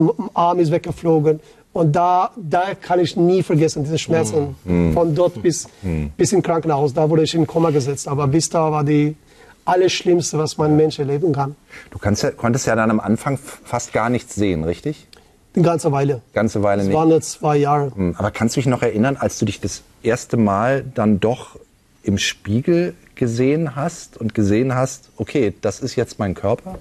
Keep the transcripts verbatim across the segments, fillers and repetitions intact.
Arm ist weggeflogen. Und da, da kann ich nie vergessen, diese Schmerzen. Mm. Von dort bis, mm. bis ins Krankenhaus. Da wurde ich in Koma gesetzt. Aber bis da war die Allerschlimmste, was man Mensch erleben kann. Du kannst ja, konntest ja dann am Anfang fast gar nichts sehen, richtig? Eine ganze Weile. Ganze Weile das nicht. Das waren jetzt zwei Jahre. Aber kannst du dich noch erinnern, als du dich das erste Mal dann doch im Spiegel gesehen hast und gesehen hast, okay, das ist jetzt mein Körper?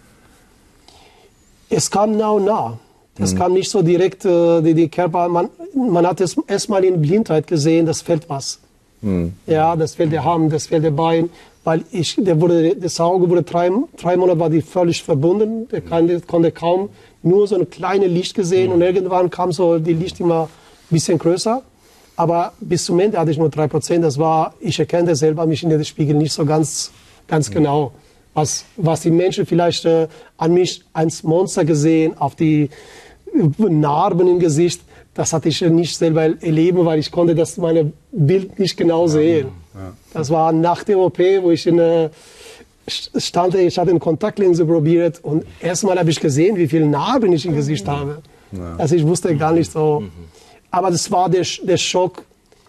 Es kam nah und nah. Es mhm. kam nicht so direkt, äh, die, die Körper, man, man hat es erstmal in Blindheit gesehen, das fehlt was. Mhm. Ja, das fehlt der Arm, das fehlt der Bein, weil ich, der wurde, das Auge wurde drei, drei Monate war die völlig verbunden, der kann, konnte kaum nur so ein kleines Licht gesehen mhm. und irgendwann kam so die Licht immer ein bisschen größer. Aber bis zum Ende hatte ich nur drei Prozent, das war, ich erkannte selber mich in den Spiegel nicht so ganz, ganz mhm. genau. Was, was die Menschen vielleicht äh, an mich als Monster gesehen, auf die Narben im Gesicht, das hatte ich nicht selber erleben, weil ich konnte das meine Bild nicht genau sehen. Ja, ja. Das war nach der O P, wo ich in, äh, stand, ich hatte eine Kontaktlinse probiert und erstmal habe ich gesehen, wie viele Narben ich im Gesicht mhm. habe. Ja. Also ich wusste gar nicht so. Mhm. Aber das war der, der Schock,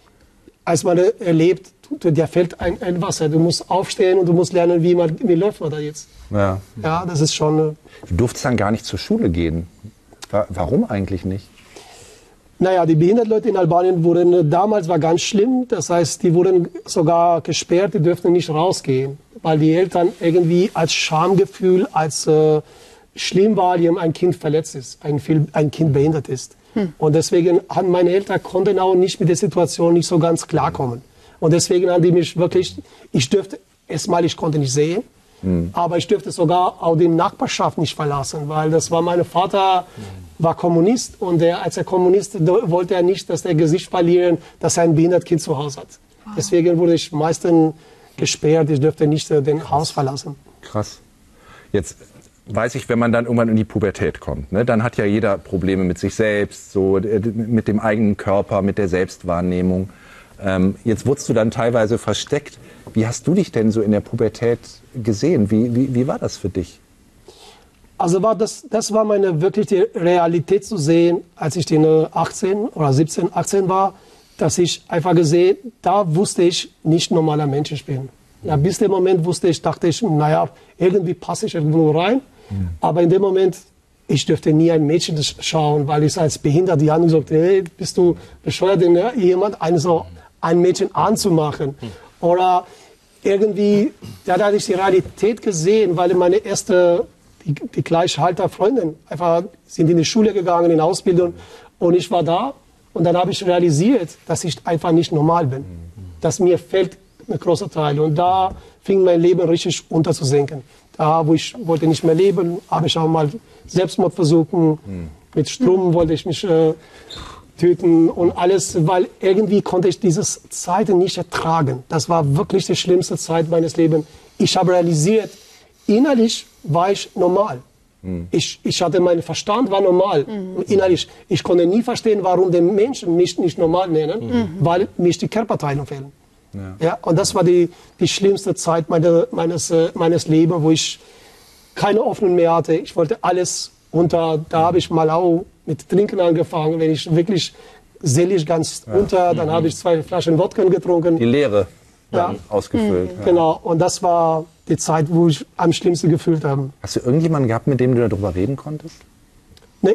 als man erlebt, dir fällt ein, ein Wasser. Du musst aufstehen und du musst lernen, wie, man, wie läuft man da jetzt. Ja. Ja, das ist schon... Äh, du durftest dann gar nicht zur Schule gehen. Warum eigentlich nicht? Naja, die Behindertenleute in Albanien wurden, damals war ganz schlimm. Das heißt, die wurden sogar gesperrt, die dürften nicht rausgehen. Weil die Eltern irgendwie als Schamgefühl, als äh, schlimm war, die ein Kind verletzt ist, ein, ein Kind behindert ist. Hm. Und deswegen haben meine Eltern konnten auch nicht mit der Situation nicht so ganz klarkommen. Und deswegen haben die mich wirklich, ich dürfte, erstmal, ich konnte nicht sehen. Mhm. Aber ich dürfte sogar auch die Nachbarschaft nicht verlassen, weil das war, mein Vater war Kommunist und der, als er Kommunist wollte er nicht, dass der Gesicht verlieren, dass er ein behindertes Kind zu Hause hat. Wow. Deswegen wurde ich meistens gesperrt, ich dürfte nicht äh, den Haus verlassen. Krass. Jetzt weiß ich, wenn man dann irgendwann in die Pubertät kommt, ne, dann hat ja jeder Probleme mit sich selbst, so mit dem eigenen Körper, mit der Selbstwahrnehmung. Ähm, jetzt wurdest du dann teilweise versteckt. Wie hast du dich denn so in der Pubertät gesehen? Wie, wie, wie war das für dich? Also war das, das war meine wirkliche Realität zu sehen, als ich den achtzehn oder siebzehn, achtzehn war, dass ich einfach gesehen, da wusste ich, nicht normaler Mensch ich bin. Ja, bis dem Moment wusste ich, dachte ich, naja, irgendwie passe ich irgendwo rein. Mhm. Aber in dem Moment, ich dürfte nie ein Mädchen schauen, weil ich als behindert, die haben gesagt, hey, bist du bescheuert, ne? jemand ein, so ein Mädchen anzumachen. Mhm. Oder irgendwie, da hatte ich die Realität gesehen, weil meine erste, die, die Gleichhalter-Freundin, einfach sind in die Schule gegangen, in Ausbildung, und ich war da. Und dann habe ich realisiert, dass ich einfach nicht normal bin. Dass mir fehlt ein großer Teil. Und da fing mein Leben richtig unterzusenken. Da, wo ich wollte nicht mehr leben, habe ich auch mal Selbstmord versuchen. Mhm. Mit Strom wollte ich mich äh, töten und alles, weil irgendwie konnte ich diese Zeit nicht ertragen. Das war wirklich die schlimmste Zeit meines Lebens. Ich habe realisiert, innerlich war ich normal. Mhm. Ich, ich hatte, mein Verstand war normal. Mhm. Innerlich, ich konnte nie verstehen, warum die Menschen mich nicht normal nennen, mhm. weil mich die Körperteile fehlen. Ja. Ja, und das war die, die schlimmste Zeit meine, meines, äh, meines Lebens, wo ich keine Hoffnung mehr hatte. Ich wollte alles unter, da habe ich mal auch mit Trinken angefangen. Wenn ich wirklich seelisch ganz ja. unter, dann mhm. habe ich zwei Flaschen Wodka getrunken. Die Leere dann ja. ausgefüllt. Mhm. Ja. Genau, und das war die Zeit, wo ich am schlimmsten gefühlt habe. Hast du irgendjemanden gehabt, mit dem du darüber reden konntest? Nee.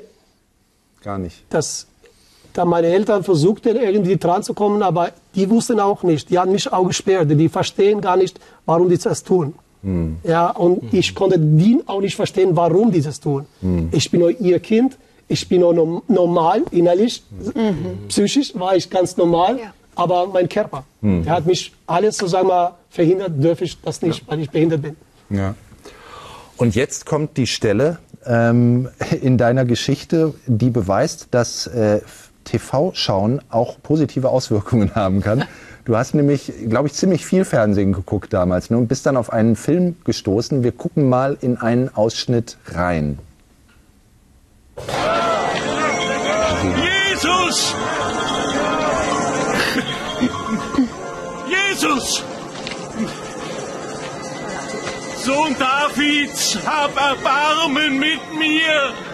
Gar nicht? Das, da meine Eltern versuchten, irgendwie dran zu kommen, aber die wussten auch nicht. Die haben mich auch gesperrt. Die verstehen gar nicht, warum die das tun. Mhm. Ja, und mhm. ich konnte die auch nicht verstehen, warum die das tun. Mhm. Ich bin nur ihr Kind. Ich bin nur normal, innerlich. Mhm. Psychisch war ich ganz normal. Ja. Aber mein Körper, mhm. der hat mich alles, so sagen wir, verhindert, dürfe ich das nicht, ja. weil ich behindert bin. Ja. Und jetzt kommt die Stelle ähm, in deiner Geschichte, die beweist, dass äh, T V-Schauen auch positive Auswirkungen haben kann. Du hast nämlich, glaube ich, ziemlich viel Fernsehen geguckt damals, ne, und bist dann auf einen Film gestoßen. Wir gucken mal in einen Ausschnitt rein. Jesus! Jesus! Sohn Davids, hab Erbarmen mit mir!